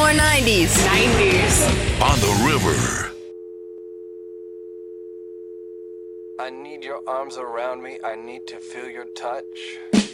more 90s. 90s. On the river. I need your arms around me. I need to feel your touch.